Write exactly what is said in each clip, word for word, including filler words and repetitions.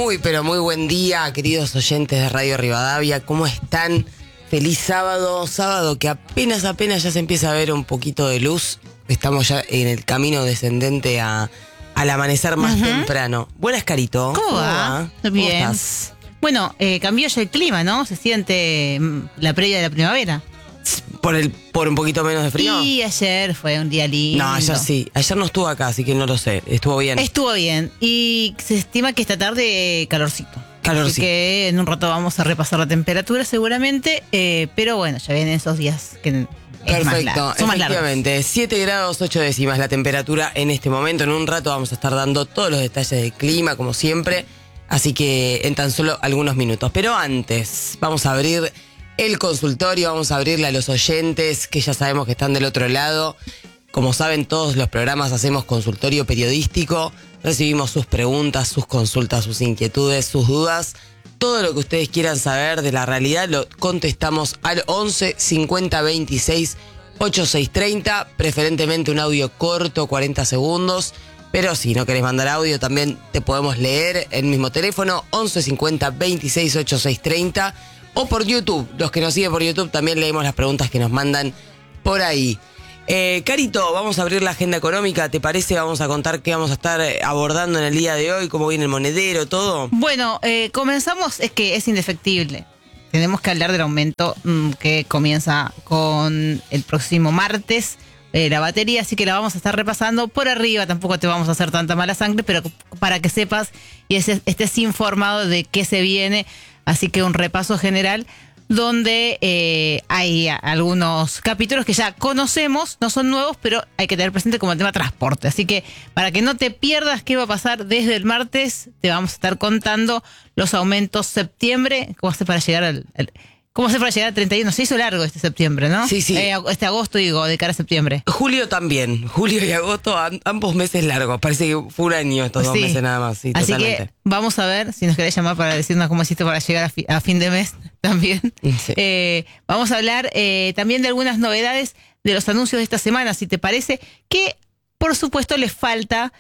Muy, pero muy buen día, queridos oyentes de Radio Rivadavia. ¿Cómo están? Feliz sábado, sábado que apenas, apenas ya se empieza a ver un poquito de luz. Estamos ya en el camino descendente a, al amanecer más uh-huh. temprano. Buenas, Carito. ¿Cómo, ¿Cómo va? va? Bien. ¿Cómo estás? Bueno, eh, cambió ya el clima, ¿no? Se siente la previa de la primavera. ¿Por el por un poquito menos de frío? Y ayer fue un día lindo. No, ayer sí. Ayer no estuvo acá, así que no lo sé. Estuvo bien. Estuvo bien. Y se estima que esta tarde calorcito. Calorcito. Así que en un rato vamos a repasar la temperatura seguramente. Eh, pero bueno, ya vienen esos días que... Perfecto, efectivamente, siete grados ocho décimas la temperatura en este momento. En un rato vamos a estar dando todos los detalles del clima, como siempre. Así que en tan solo algunos minutos. Pero antes, vamos a abrir el consultorio, vamos a abrirle a los oyentes que ya sabemos que están del otro lado. Como saben, todos los programas hacemos consultorio periodístico. Recibimos sus preguntas, sus consultas, sus inquietudes, sus dudas. Todo lo que ustedes quieran saber de la realidad lo contestamos al once cincuenta veintiséis ochenta y seis treinta, preferentemente un audio corto, cuarenta segundos. Pero si no querés mandar audio, también te podemos leer el mismo teléfono, once cincuenta veintiséis ochenta y seis treinta. O por YouTube, los que nos siguen por YouTube también leemos las preguntas que nos mandan por ahí. Eh, Carito, vamos a abrir la agenda económica, ¿te parece? Vamos a contar qué vamos a estar abordando en el día de hoy, cómo viene el monedero, todo. Bueno, eh, comenzamos, es que es indefectible. Tenemos que hablar del aumento mmm, que comienza con el próximo martes, eh, la batería, así que la vamos a estar repasando por arriba. Tampoco te vamos a hacer tanta mala sangre, pero para que sepas y estés informado de qué se viene. Así que un repaso general donde eh, hay algunos capítulos que ya conocemos, no son nuevos, pero hay que tener presente como el tema transporte. Así que para que no te pierdas qué va a pasar desde el martes, te vamos a estar contando los aumentos septiembre, cómo hace para llegar al... al ¿Cómo hace para llegar al treinta y uno? Se hizo largo este septiembre, ¿no? Sí, sí. Eh, este agosto, digo, de cara a septiembre. Julio también. Julio y agosto, ambos meses largos. Parece que fue un año estos sí. dos meses nada más. Sí, así totalmente. Que vamos a ver si nos querés llamar para decirnos cómo hiciste para llegar a, fi- a fin de mes también. Sí. Eh, vamos a hablar eh, también de algunas novedades de los anuncios de esta semana, si te parece, que por supuesto les falta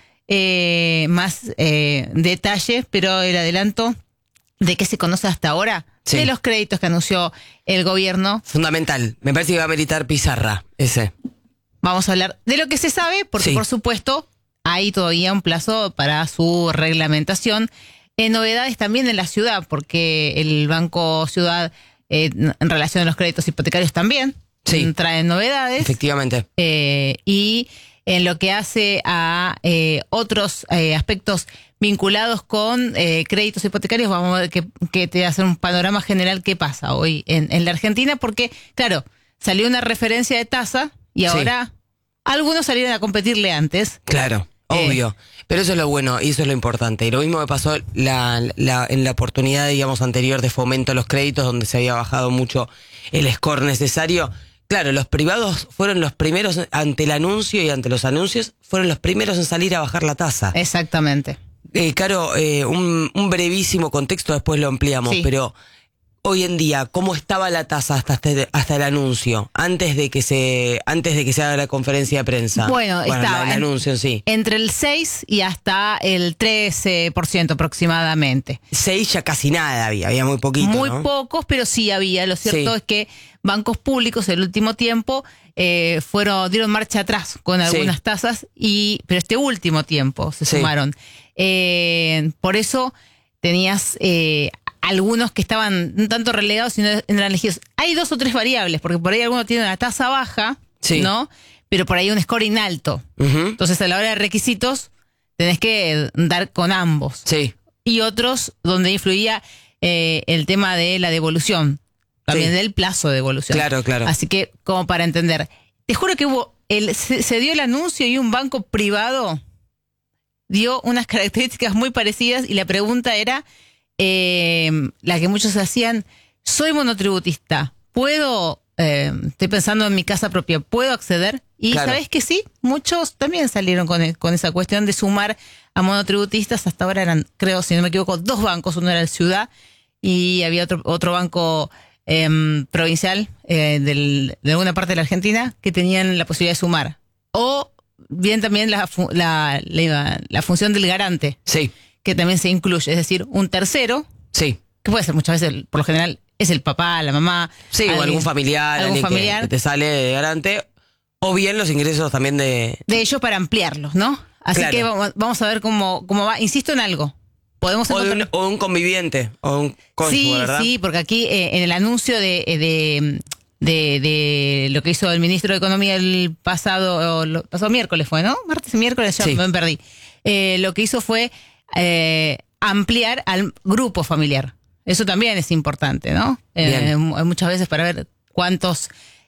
eh, más eh, detalles, pero el adelanto de qué se conoce hasta ahora, sí. de los créditos que anunció el gobierno. Fundamental, me parece que va a meritar pizarra, ese. Vamos a hablar de lo que se sabe, porque sí. por supuesto hay todavía un plazo para su reglamentación. Eh, novedades también en la ciudad, porque el Banco Ciudad, eh, en relación a los créditos hipotecarios también, sí. trae novedades. Efectivamente. Eh, y en lo que hace a eh, otros eh, aspectos vinculados con eh, créditos hipotecarios, vamos a ver que, que te hace un panorama general qué pasa hoy en, en la Argentina, porque, claro, salió una referencia de tasa y ahora sí. algunos salieron a competirle antes. Claro, eh, obvio. Pero eso es lo bueno y eso es lo importante. Y lo mismo me pasó la, la, en la oportunidad, digamos, anterior de fomento a los créditos, donde se había bajado mucho el score necesario. Claro, los privados fueron los primeros ante el anuncio y ante los anuncios, fueron los primeros en salir a bajar la tasa. Exactamente. Eh, Caro, eh, un, un brevísimo contexto, después lo ampliamos, sí. pero hoy en día, ¿cómo estaba la tasa hasta este, hasta el anuncio? Antes de que se antes de que se haga la conferencia de prensa. Bueno, bueno estaba el anuncio en sí. Entre el seis y hasta el trece por ciento aproximadamente. seis ya casi nada había, había muy poquito, Muy ¿no? pocos, pero sí había. Lo cierto sí. es que bancos públicos el último tiempo eh, fueron dieron marcha atrás con algunas sí. tasas, y pero este último tiempo se sí. sumaron. Eh, por eso tenías eh, algunos que estaban un tanto relegados y no eran elegidos. Hay dos o tres variables, porque por ahí algunos tienen una tasa baja, sí. ¿no? Pero por ahí un scoring alto. Uh-huh. Entonces a la hora de requisitos tenés que dar con ambos. Sí. Y otros donde influía eh, el tema de la devolución. También sí. del plazo de devolución. Claro, claro. Así que, como para entender, te juro que hubo el, se, se dio el anuncio y un banco privado dio unas características muy parecidas y la pregunta era eh, la que muchos hacían: soy monotributista, ¿puedo, eh, estoy pensando en mi casa propia, ¿puedo acceder? Y claro. ¿sabés que sí? Muchos también salieron con, con esa cuestión de sumar a monotributistas. Hasta ahora eran, creo, si no me equivoco, dos bancos. Uno era el Ciudad y había otro, otro banco Eh, provincial eh, del, de alguna parte de la Argentina que tenían la posibilidad de sumar. O bien también la, la, la, la función del garante. Sí. que también se incluye, es decir, un tercero, sí, que puede ser muchas veces, por lo general, es el papá, la mamá. Sí, alguien, o algún familiar, algún alguien familiar. Que, que te sale de garante, o bien los ingresos también de... De ellos para ampliarlos, ¿no? Así claro. que vamos, vamos a ver cómo, cómo va. Insisto en algo. Podemos o, un, o un conviviente, o un cónyuge, sí, ¿verdad? Sí, porque aquí eh, en el anuncio de, de, de, de lo que hizo el ministro de Economía el pasado, el pasado miércoles fue, ¿no? Martes y miércoles, ya sí. me perdí. Eh, lo que hizo fue eh, ampliar al grupo familiar. Eso también es importante, ¿no? Eh, muchas veces para ver cuántos,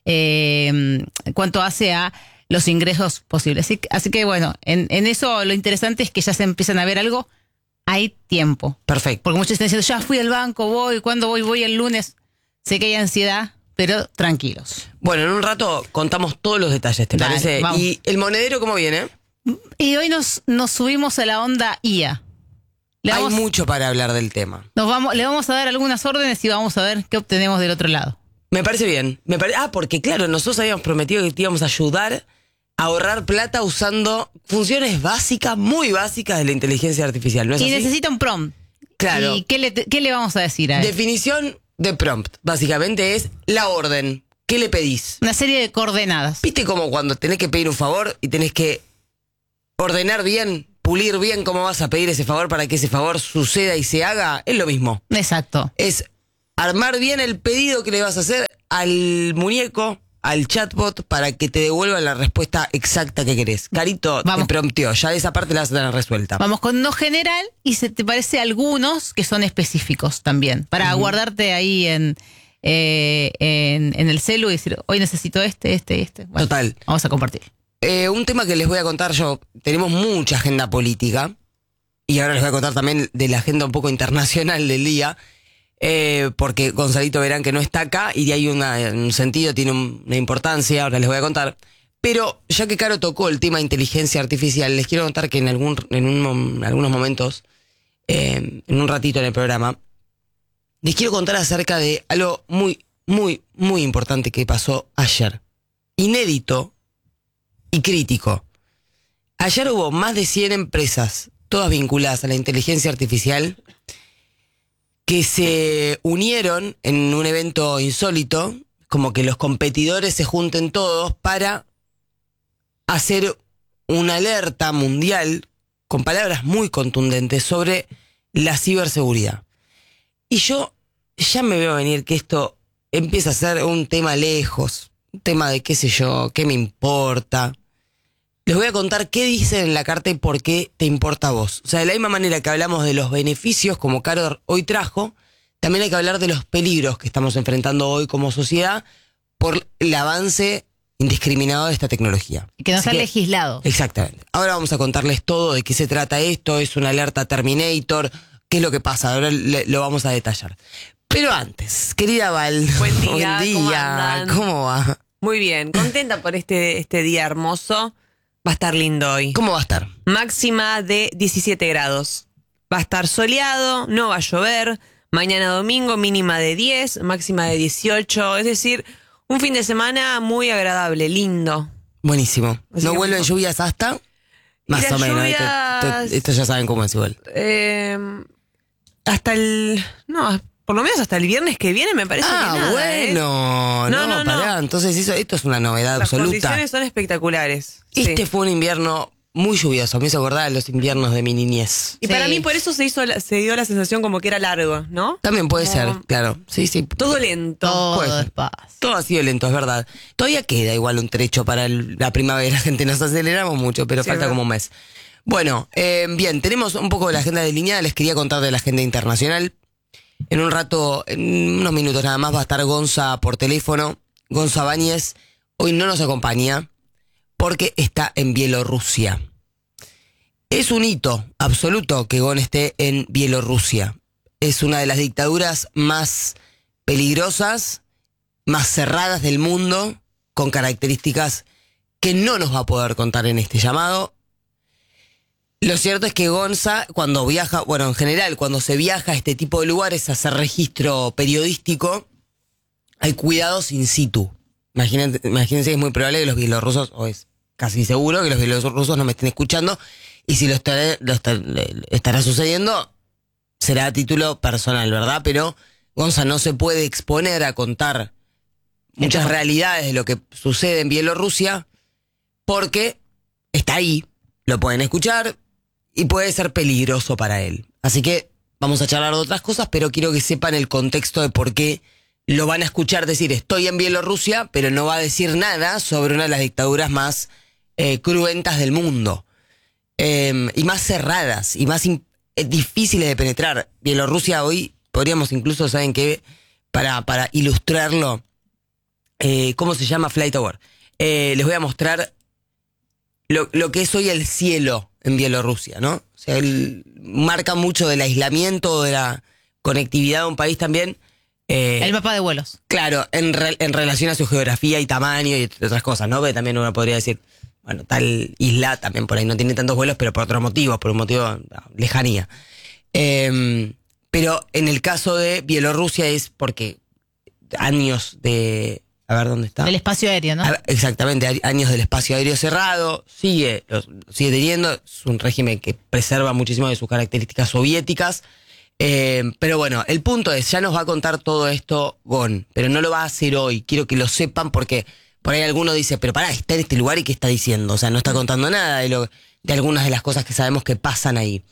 eh, cuánto hace a los ingresos posibles. Así, así que bueno, en, en eso lo interesante es que ya se empiezan a ver algo. Hay tiempo. Perfecto. Porque muchos están diciendo, ya fui al banco, voy, ¿cuándo voy? Voy el lunes. Sé que hay ansiedad, pero tranquilos. Bueno, en un rato contamos todos los detalles, ¿te Dale, parece? Vamos. ¿Y el monedero cómo viene? Y hoy nos, nos subimos a la onda I A. Le vamos, hay mucho para hablar del tema. Nos vamos, le vamos a dar algunas órdenes y vamos a ver qué obtenemos del otro lado. Me parece bien. Me pare... Ah, porque claro, nosotros habíamos prometido que te íbamos a ayudar a ahorrar plata usando funciones básicas, muy básicas de la inteligencia artificial, ¿no es y así? Necesita un prompt. Claro. ¿Y qué le, qué le vamos a decir a él? Definición de prompt, básicamente es la orden. ¿Qué le pedís? Una serie de coordenadas. ¿Viste como cuando tenés que pedir un favor y tenés que ordenar bien, pulir bien cómo vas a pedir ese favor para que ese favor suceda y se haga? Es lo mismo. Exacto. Es armar bien el pedido que le vas a hacer al muñeco, al chatbot, para que te devuelva la respuesta exacta que querés. Carito Vamos. te prompteó, ya esa parte la vas a tener resuelta. Vamos con uno general y se te parece algunos que son específicos también, para uh-huh. guardarte ahí en, eh, en, en el celu y decir, hoy necesito este, este, este. Bueno, total. Vamos a compartir. Eh, un tema que les voy a contar yo, tenemos mucha agenda política, y ahora les voy a contar también de la agenda un poco internacional del día, Eh, porque Gonzalito verán que no está acá y de ahí una, un sentido, tiene un, una importancia, ahora les voy a contar. Pero ya que Caro tocó el tema de inteligencia artificial, les quiero contar que en, algún, en, un, en algunos momentos, eh, en un ratito en el programa, les quiero contar acerca de algo muy, muy, muy importante que pasó ayer. Inédito y crítico. Ayer hubo más de cien empresas, todas vinculadas a la inteligencia artificial, que se unieron en un evento insólito, como que los competidores se junten todos para hacer una alerta mundial con palabras muy contundentes sobre la ciberseguridad. Y yo ya me veo venir que esto empieza a ser un tema lejos, un tema de qué sé yo, qué me importa. Les voy a contar qué dicen en la carta y por qué te importa a vos. O sea, de la misma manera que hablamos de los beneficios, como Caro hoy trajo, también hay que hablar de los peligros que estamos enfrentando hoy como sociedad por el avance indiscriminado de esta tecnología. Y que no está que, legislado. Exactamente. Ahora vamos a contarles todo, de qué se trata esto, es una alerta Terminator, qué es lo que pasa, ahora le, lo vamos a detallar. Pero antes, querida Val. Buen día, buen día. ¿cómo, ¿Cómo va? Muy bien, contenta por este, este día hermoso. Va a estar lindo hoy. ¿Cómo va a estar? Máxima de diecisiete grados. Va a estar soleado, no va a llover. Mañana domingo mínima de diez, máxima de dieciocho. Es decir, un fin de semana muy agradable, lindo. Buenísimo. Así ¿No que vuelven no. lluvias hasta? Más o menos. Lluvias... Esto, esto, esto ya saben cómo es igual. Eh, hasta el... No, por lo menos hasta el viernes que viene me parece ah, que nada, bueno. ¿eh? No, no, no, pará. Entonces eso, esto es una novedad Las absoluta. Las condiciones son espectaculares. Este sí. fue un invierno muy lluvioso. Me hizo acordar de los inviernos de mi niñez. Y Sí. para mí por eso se hizo la- se dio la sensación como que era largo, ¿no? También puede Como- ser, claro. Sí, sí. Todo lento. Todo Puede ser. despacio. Todo ha sido lento, es verdad. Todavía queda igual un trecho para el- la primavera, gente. Nos aceleramos mucho, pero Sí, falta ¿verdad? como un mes. Bueno, eh, bien, tenemos un poco de la agenda delineada. Les quería contar de la agenda internacional. En un rato, en unos minutos nada más, va a estar Gonza por teléfono. Gonza Báñez hoy no nos acompaña porque está en Bielorrusia. Es un hito absoluto que Gon esté en Bielorrusia. Es una de las dictaduras más peligrosas, más cerradas del mundo, con características que no nos va a poder contar en este llamado. Lo cierto es que Gonza, cuando viaja, bueno, en general, cuando se viaja a este tipo de lugares a hacer registro periodístico, hay cuidados in situ. Imagínense, imagínense que es muy probable que los bielorrusos, o es casi seguro que los bielorrusos no me estén escuchando, y si lo estará, lo estar- estará sucediendo, será a título personal, ¿verdad? Pero Gonza no se puede exponer a contar muchas realidades de lo que sucede en Bielorrusia porque está ahí, lo pueden escuchar y puede ser peligroso para él. Así que vamos a charlar de otras cosas, pero quiero que sepan el contexto de por qué lo van a escuchar decir estoy en Bielorrusia, pero no va a decir nada sobre una de las dictaduras más eh, cruentas del mundo. Eh, y más cerradas, y más in- eh, difíciles de penetrar. Bielorrusia hoy, podríamos incluso, ¿saben qué? Para, para ilustrarlo, eh, ¿cómo se llama Flight Tower? Eh, les voy a mostrar lo, lo que es hoy el cielo en Bielorrusia, ¿no? O sea, él marca mucho del aislamiento, de la conectividad de un país también. Eh, El mapa de vuelos. Claro, en, re- en relación a su geografía y tamaño y otras cosas, ¿no? Que también uno podría decir, bueno, tal isla también por ahí no tiene tantos vuelos, pero por otro motivo, por un motivo de lejanía. Eh, pero en el caso de Bielorrusia es porque años de... A ver, ¿dónde está? El espacio aéreo, ¿no? A ver, exactamente, a- años del espacio aéreo cerrado, sigue, lo sigue teniendo, es un régimen que preserva muchísimo de sus características soviéticas. Eh, pero bueno, el punto es, ya nos va a contar todo esto Gon, pero no lo va a hacer hoy. Quiero que lo sepan porque por ahí alguno dice, pero pará, está en este lugar y ¿qué está diciendo? O sea, no está contando nada de, lo, de algunas de las cosas que sabemos que pasan ahí.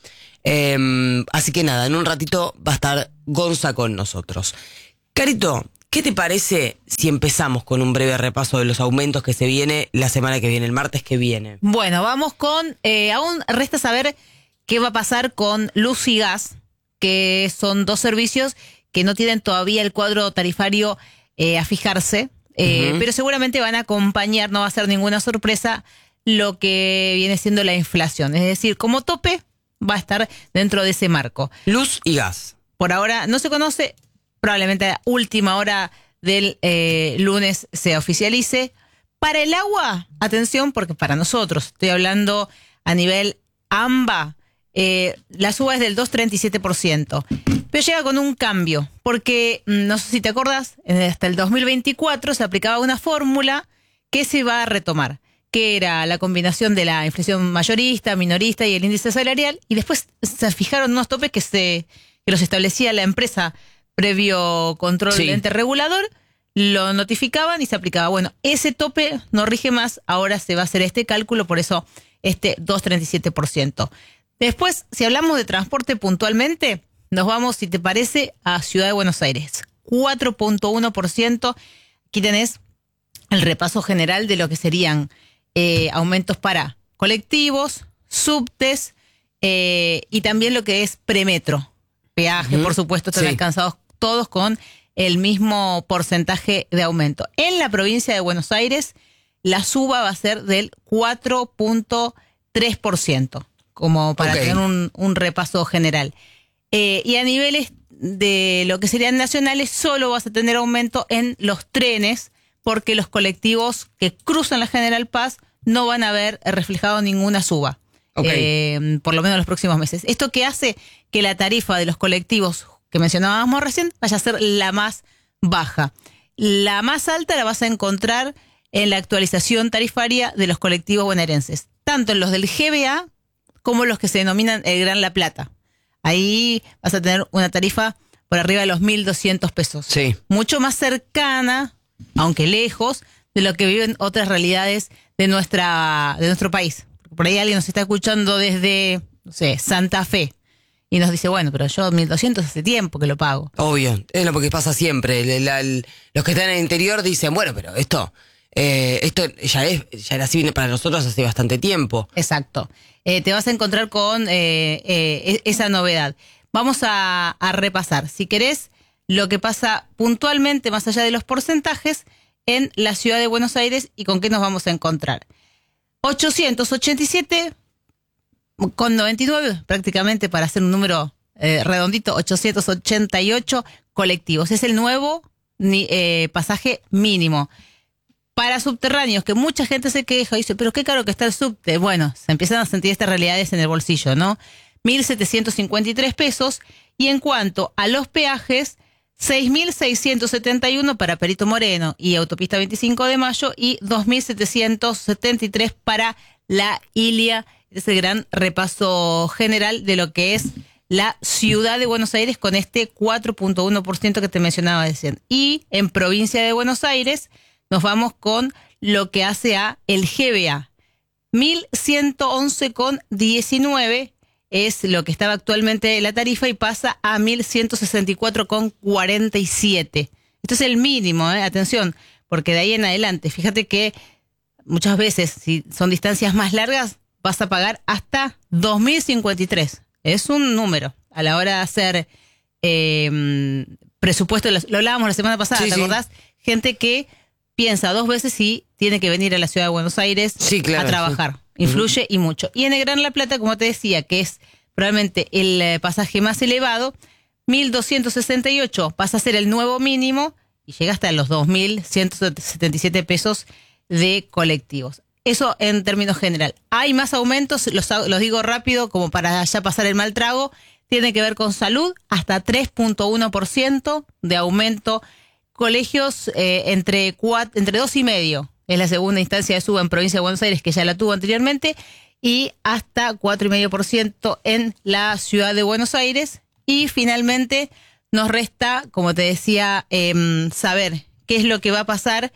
Eh, así que nada, en un ratito va a estar Gonza con nosotros. Carito, ¿qué te parece si empezamos con un breve repaso de los aumentos que se viene la semana que viene, el martes que viene? Bueno, vamos con... Eh, aún resta saber qué va a pasar con luz y gas, que son dos servicios que no tienen todavía el cuadro tarifario eh, a fijarse, eh, Ujú. pero seguramente van a acompañar, no va a ser ninguna sorpresa, lo que viene siendo la inflación. Es decir, como tope va a estar dentro de ese marco. Luz y gas. Por ahora no se conoce, probablemente a última hora del eh, lunes se oficialice. Para el agua, atención, porque para nosotros, estoy hablando a nivel AMBA, eh, la suba es del dos coma treinta y siete por ciento. Pero llega con un cambio, porque mm, no sé si te acordás, eh, hasta el dos mil veinticuatro se aplicaba una fórmula que se va a retomar, que era la combinación de la inflación mayorista, minorista y el índice salarial, y después se fijaron unos topes que, se, que los establecía la empresa previo control Sí. del ente regulador, lo notificaban y se aplicaba. Bueno, ese tope no rige más, ahora se va a hacer este cálculo, por eso este dos coma treinta y siete por ciento. Después, si hablamos de transporte puntualmente, nos vamos, si te parece, a Ciudad de Buenos Aires. cuatro punto uno por ciento. Aquí tenés el repaso general de lo que serían eh, aumentos para colectivos, subtes eh, y también lo que es premetro. Peaje, Ujú. por supuesto, están Sí. alcanzados todos con el mismo porcentaje de aumento. En la provincia de Buenos Aires, la suba va a ser del cuatro punto tres por ciento, como para Ok. tener un, un repaso general. Eh, y a niveles de lo que serían nacionales, solo vas a tener aumento en los trenes, porque los colectivos que cruzan la General Paz no van a ver reflejado ninguna suba, Ok. eh, por lo menos en los próximos meses. Esto que hace que la tarifa de los colectivos que mencionábamos recién vaya a ser la más baja. La más alta la vas a encontrar en la actualización tarifaria de los colectivos bonaerenses, tanto en los del G B A como los que se denominan el Gran La Plata. Ahí vas a tener una tarifa por arriba de los mil doscientos pesos. Sí. Mucho más cercana, aunque lejos, de lo que viven otras realidades de nuestra de nuestro país. Por ahí alguien nos está escuchando desde, no sé, Santa Fe y nos dice, bueno, pero yo mil doscientos hace tiempo que lo pago. Obvio, es lo que pasa siempre. El- el- el- los que están en el interior dicen, bueno, pero esto, eh, esto ya es, ya era así para nosotros hace bastante tiempo. Exacto. Eh, te vas a encontrar con eh, eh, esa novedad. Vamos a, a repasar, si querés, lo que pasa puntualmente, más allá de los porcentajes, en la ciudad de Buenos Aires y con qué nos vamos a encontrar. ochocientos ochenta y siete con noventa y nueve, prácticamente para hacer un número eh, redondito, ochocientos ochenta y ocho colectivos. Es el nuevo ni, eh, pasaje mínimo. Para subterráneos, que mucha gente se queja y dice, pero qué caro que está el subte. Bueno, se empiezan a sentir estas realidades en el bolsillo, ¿no? mil setecientos cincuenta y tres pesos. Y en cuanto a los peajes, seis mil seiscientos setenta y uno para Perito Moreno y Autopista veinticinco de Mayo y dos mil setecientos setenta y tres para La Ilia es el gran repaso general de lo que es la ciudad de Buenos Aires con este cuatro punto uno por ciento que te mencionaba recién. Y en provincia de Buenos Aires nos vamos con lo que hace a el G B A. mil ciento once con diecinueve es lo que estaba actualmente la tarifa y pasa a mil ciento sesenta y cuatro con cuarenta y siete. Esto es el mínimo, ¿eh? Atención, porque de ahí en adelante, fíjate que muchas veces, si son distancias más largas, vas a pagar hasta dos mil cincuenta y tres. Es un número. A la hora de hacer eh, presupuesto, lo, lo hablábamos la semana pasada, sí, ¿te sí. acordás? Gente que piensa dos veces si tiene que venir a la ciudad de Buenos Aires sí, claro, a trabajar. Sí. Influye uh-huh. y mucho. Y en el Gran La Plata, como te decía, que es probablemente el pasaje más elevado, mil doscientos sesenta y ocho pasa a ser el nuevo mínimo y llega hasta los dos mil ciento setenta y siete pesos de colectivos. Eso en términos general. Hay más aumentos, los, los digo rápido como para ya pasar el mal trago. Tiene que ver con salud, hasta tres punto uno por ciento de aumento. Colegios eh, entre, cuatro, entre dos y medio. Es la segunda instancia de suba en provincia de Buenos Aires, que ya la tuvo anteriormente. Y hasta cuatro coma cinco por ciento en la ciudad de Buenos Aires. Y finalmente nos resta, como te decía, eh, saber qué es lo que va a pasar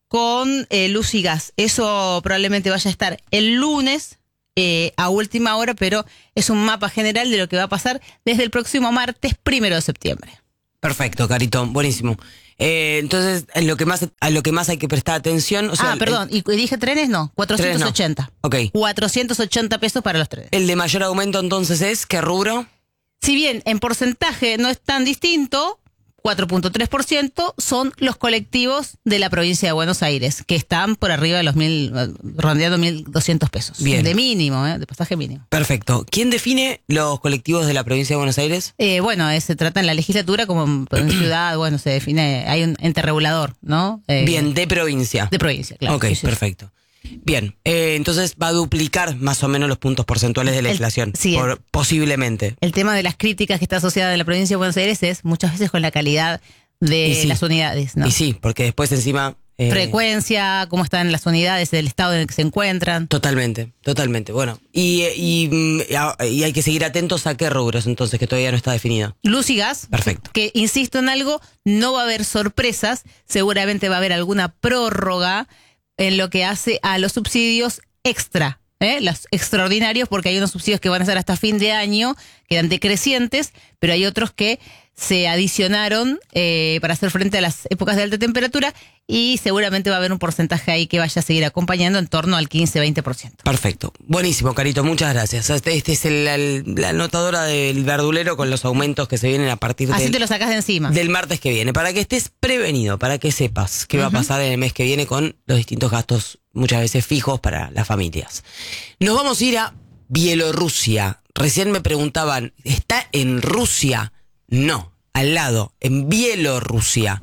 con eh, luz y gas. Eso probablemente vaya a estar el lunes eh, a última hora, pero es un mapa general de lo que va a pasar desde el próximo martes primero de septiembre. Perfecto, Carito, buenísimo. Eh, entonces, en lo que más, a lo que más hay que prestar atención... O sea, ah, perdón, el, y dije trenes, no, cuatrocientos ochenta. Trenes no. Ok. cuatrocientos ochenta pesos para los trenes. El de mayor aumento entonces es, ¿qué rubro? Si bien en porcentaje no es tan distinto, cuatro punto tres por ciento son los colectivos de la provincia de Buenos Aires, que están por arriba de los mil, rondeando mil doscientos pesos. Bien. De mínimo, ¿eh? De pasaje mínimo. Perfecto. ¿Quién define los colectivos de la provincia de Buenos Aires? Eh, bueno, eh, se trata en la legislatura como en ciudad, bueno, se define, hay un ente regulador, ¿no? Eh, Bien, de provincia. De provincia, claro. Ok, sí, sí, perfecto. Bien, eh, entonces va a duplicar más o menos los puntos porcentuales de la el, inflación, sí, por, el, posiblemente. El tema de las críticas que está asociada en la provincia de Buenos Aires es muchas veces con la calidad de sí, las unidades, ¿no? Y sí, porque después encima... Eh, Frecuencia, cómo están las unidades del estado en el que se encuentran. Totalmente, totalmente. Bueno, y, y, y hay que seguir atentos a qué rubros entonces, que todavía no está definido. Luz y gas. Perfecto. Que, insisto en algo, no va a haber sorpresas, seguramente va a haber alguna prórroga en lo que hace a los subsidios extra, ¿eh? Los extraordinarios, porque hay unos subsidios que van a ser hasta fin de año, quedan decrecientes, pero hay otros que se adicionaron eh, para hacer frente a las épocas de alta temperatura y seguramente va a haber un porcentaje ahí que vaya a seguir acompañando en torno al quince a veinte por ciento. Perfecto. Buenísimo, Carito. Muchas gracias. Este, este es el, el, la anotadora del verdulero con los aumentos que se vienen a partir Así del, te lo sacas de encima. del martes que viene. Para que estés prevenido, para que sepas qué uh-huh. va a pasar en el mes que viene con los distintos gastos muchas veces fijos para las familias. Nos vamos a ir a Bielorrusia. Recién me preguntaban, ¿está en Rusia? No, al lado, en Bielorrusia.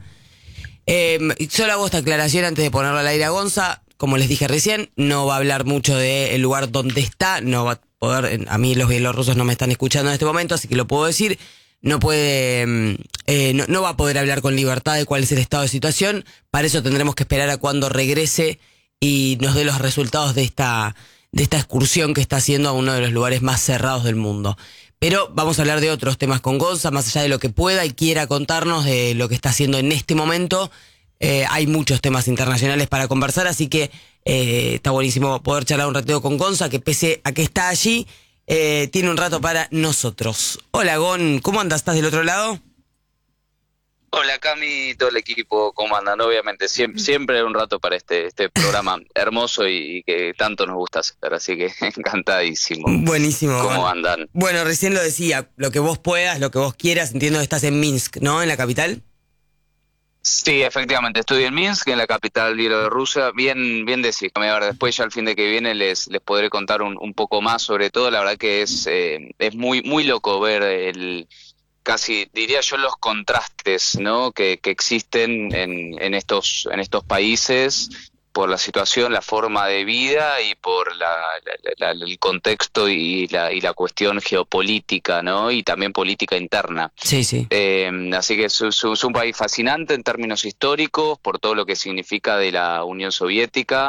Eh, solo hago esta aclaración antes de ponerlo al aire a Gonza. Como les dije recién, no va a hablar mucho del lugar donde está. No va a poder, a mí los bielorrusos no me están escuchando en este momento, así que lo puedo decir. No puede, eh, no, no va a poder hablar con libertad de cuál es el estado de situación. Para eso tendremos que esperar a cuando regrese y nos dé los resultados de esta, de esta excursión que está haciendo a uno de los lugares más cerrados del mundo. Pero vamos a hablar de otros temas con Gonza, más allá de lo que pueda y quiera contarnos de lo que está haciendo en este momento. Eh, hay muchos temas internacionales para conversar, así que eh, está buenísimo poder charlar un ratito con Gonza, que pese a que está allí, eh, tiene un rato para nosotros. Hola, Gon, ¿cómo andas? ¿Estás del otro lado? Hola, Cami, todo el equipo, ¿cómo andan? Obviamente, siempre, siempre un rato para este este programa hermoso y, y que tanto nos gusta hacer, así que encantadísimo. Buenísimo. ¿Cómo bueno. andan? Bueno, recién lo decía, lo que vos puedas, lo que vos quieras, entiendo que estás en Minsk, ¿no? En la capital. Sí, efectivamente, estoy en Minsk, en la capital bielorrusa. Bien, bien decís, a ver, después ya al fin de que viene les les podré contar un, un poco más sobre todo. La verdad que es eh, es muy muy loco ver el... casi diría yo los contrastes, ¿no? que, que existen en, en estos en estos países por la situación, la forma de vida y por la, la, la, el contexto y la y la cuestión geopolítica, ¿no? Y también política interna. Sí, sí. Eh, así que es, es, es un país fascinante en términos históricos por todo lo que significa de la Unión Soviética.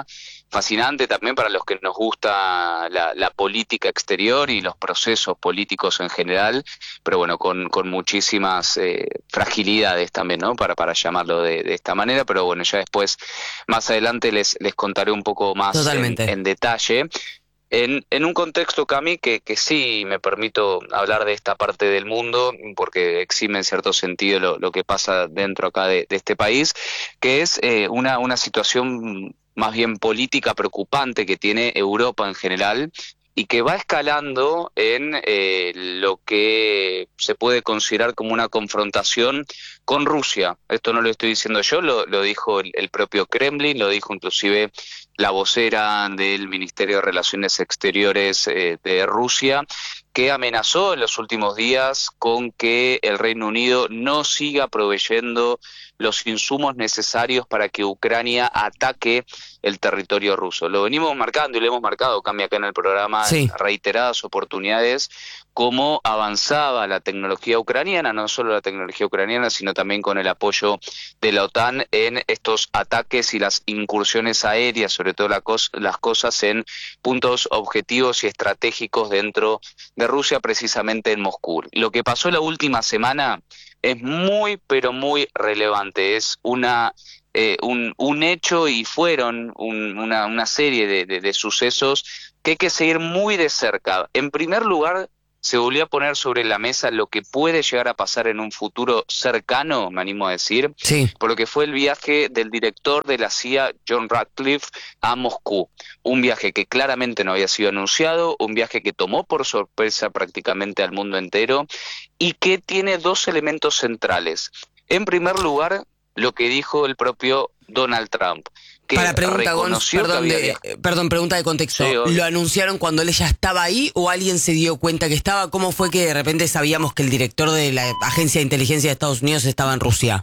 fascinante también para los que nos gusta la, la política exterior y los procesos políticos en general, pero bueno, con, con muchísimas eh, fragilidades también, ¿no? Para, para llamarlo de, de esta manera, pero bueno, ya después, más adelante les, les contaré un poco más en, en detalle. En, en un contexto, Cami, que, que sí me permito hablar de esta parte del mundo, porque exime en cierto sentido lo, lo que pasa dentro acá de, de este país, que es eh, una, una situación más bien política preocupante que tiene Europa en general y que va escalando en eh, lo que se puede considerar como una confrontación con Rusia. Esto no lo estoy diciendo yo, lo, lo dijo el, el propio Kremlin, lo dijo inclusive la vocera del Ministerio de Relaciones Exteriores eh, de Rusia, que amenazó en los últimos días con que el Reino Unido no siga proveyendo los insumos necesarios para que Ucrania ataque el territorio ruso. Lo venimos marcando y lo hemos marcado, cambia acá en el programa, sí, en reiteradas oportunidades, cómo avanzaba la tecnología ucraniana, no solo la tecnología ucraniana, sino también con el apoyo de la OTAN en estos ataques y las incursiones aéreas, sobre todo la cos- las cosas en puntos objetivos y estratégicos dentro de Rusia, precisamente en Moscú. Lo que pasó la última semana es muy, pero muy relevante. Es una eh, un, un hecho y fueron un, una, una serie de, de, de sucesos que hay que seguir muy de cerca. En primer lugar, se volvió a poner sobre la mesa lo que puede llegar a pasar en un futuro cercano, me animo a decir, sí, por lo que fue el viaje del director de la C I A, John Ratcliffe, a Moscú. Un viaje que claramente no había sido anunciado, un viaje que tomó por sorpresa prácticamente al mundo entero y que tiene dos elementos centrales. En primer lugar, lo que dijo el propio Donald Trump. Que Para pregunta, Gonz, perdón, de, perdón, pregunta de contexto. Sí, ¿lo anunciaron cuando él ya estaba ahí o alguien se dio cuenta que estaba? ¿Cómo fue que de repente sabíamos que el director de la Agencia de Inteligencia de Estados Unidos estaba en Rusia?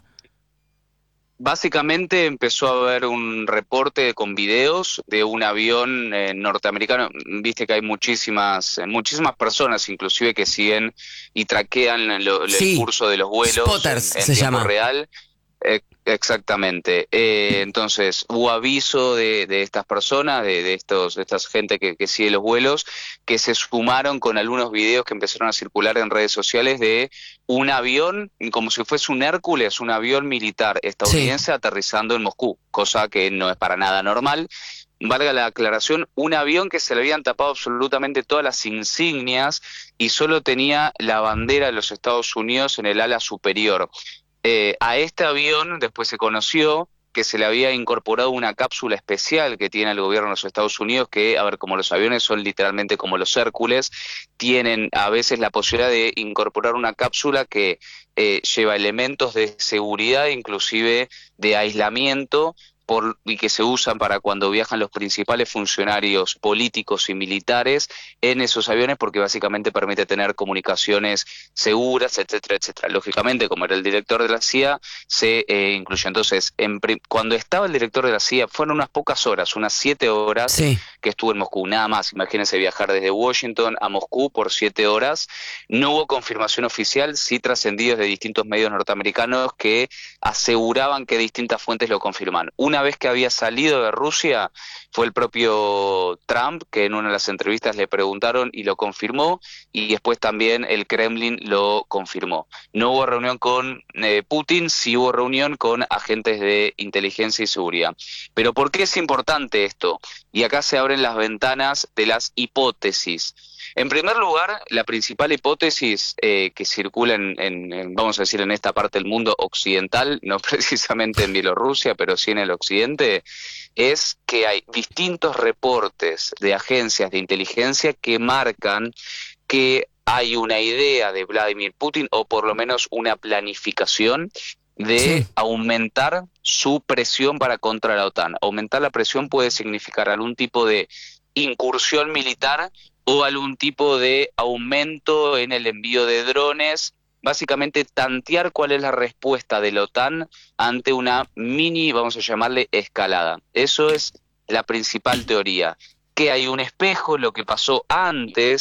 Básicamente empezó a haber un reporte con videos de un avión eh, norteamericano. Viste que hay muchísimas muchísimas personas inclusive que siguen y traquean lo, sí, el curso de los vuelos Spotters, en, en se tiempo llama. real. Eh, exactamente. Eh, entonces hubo aviso de, de estas personas, de, de estos, de esta gente que, que sigue los vuelos, que se sumaron con algunos videos que empezaron a circular en redes sociales de un avión, como si fuese un Hércules, un avión militar estadounidense, sí, aterrizando en Moscú, cosa que no es para nada normal. Valga la aclaración, un avión que se le habían tapado absolutamente todas las insignias y solo tenía la bandera de los Estados Unidos en el ala superior. Eh, a este avión después se conoció que se le había incorporado una cápsula especial que tiene el gobierno de los Estados Unidos, que, a ver, como los aviones son literalmente como los Hércules, tienen a veces la posibilidad de incorporar una cápsula que eh, lleva elementos de seguridad, inclusive de aislamiento, por, y que se usan para cuando viajan los principales funcionarios políticos y militares en esos aviones, porque básicamente permite tener comunicaciones seguras, etcétera, etcétera. Lógicamente, como era el director de la C I A, se eh, incluyó. Entonces, en, cuando estaba el director de la C I A, fueron unas pocas horas, unas siete horas, sí, que estuvo en Moscú, nada más. Imagínense viajar desde Washington a Moscú por siete horas. No hubo confirmación oficial, sí trascendidos de distintos medios norteamericanos que aseguraban que distintas fuentes lo confirman. Una vez que había salido de Rusia, fue el propio Trump que en una de las entrevistas le preguntaron y lo confirmó, y después también el Kremlin lo confirmó. No hubo reunión con eh, Putin, sí hubo reunión con agentes de inteligencia y seguridad. Pero ¿por qué es importante esto? Y acá se abren las ventanas de las hipótesis. En primer lugar, la principal hipótesis eh, que circula en, en, en, vamos a decir, en esta parte del mundo occidental, no precisamente en Bielorrusia, pero sí en el occidente, es que hay distintos reportes de agencias de inteligencia que marcan que hay una idea de Vladimir Putin, o por lo menos una planificación de sí. aumentar su presión para contra la OTAN. Aumentar la presión puede significar algún tipo de incursión militar o algún tipo de aumento en el envío de drones, básicamente tantear cuál es la respuesta de la OTAN ante una mini, vamos a llamarle, escalada. Eso es la principal teoría, que hay un espejo, lo que pasó antes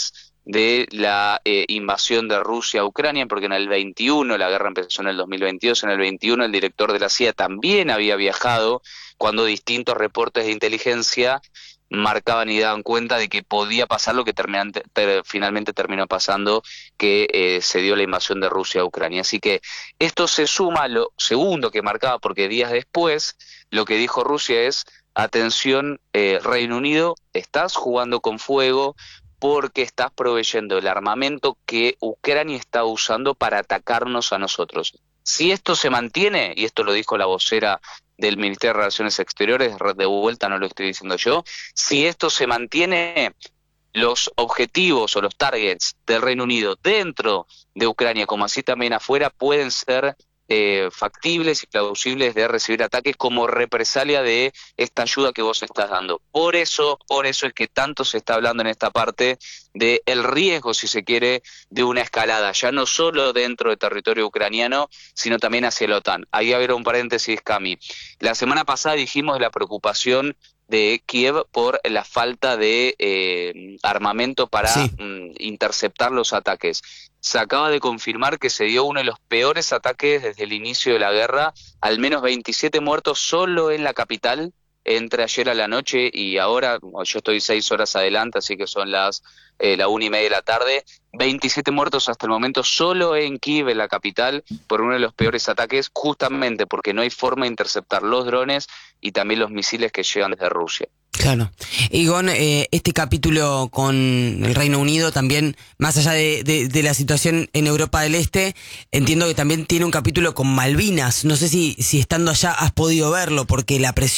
de la eh, invasión de Rusia a Ucrania, porque en el veintiuno, la guerra empezó en el dos mil veintidós, en el veintiuno el director de la C I A también había viajado cuando distintos reportes de inteligencia marcaban y daban cuenta de que podía pasar lo que terminan, ter, finalmente terminó pasando, que eh, se dio la invasión de Rusia a Ucrania. Así que esto se suma a lo segundo que marcaba, porque días después lo que dijo Rusia es: atención, eh, Reino Unido, estás jugando con fuego porque estás proveyendo el armamento que Ucrania está usando para atacarnos a nosotros. Si esto se mantiene, y esto lo dijo la vocera del Ministerio de Relaciones Exteriores, de vuelta no lo estoy diciendo yo, si esto se mantiene, los objetivos o los targets del Reino Unido dentro de Ucrania, como así también afuera, pueden ser eh, factibles y plausibles de recibir ataques como represalia de esta ayuda que vos estás dando. Por eso, por eso es que tanto se está hablando en esta parte de el riesgo, si se quiere, de una escalada, ya no solo dentro del territorio ucraniano, sino también hacia la OTAN. Ahí habrá un paréntesis, Cami. La semana pasada dijimos de la preocupación de Kiev por la falta de eh, armamento para sí. mm, interceptar los ataques. Se acaba de confirmar que se dio uno de los peores ataques desde el inicio de la guerra, al menos veintisiete muertos solo en la capital, entre ayer a la noche y ahora. Yo estoy seis horas adelante, así que son las eh, la una y media de la tarde. veintisiete muertos hasta el momento solo en Kiev, en la capital, por uno de los peores ataques, justamente porque no hay forma de interceptar los drones y también los misiles que llegan desde Rusia. Claro. Igon, eh, este capítulo con el Reino Unido también, más allá de, de, de la situación en Europa del Este, entiendo que también tiene un capítulo con Malvinas. No sé si, si estando allá has podido verlo, porque la presión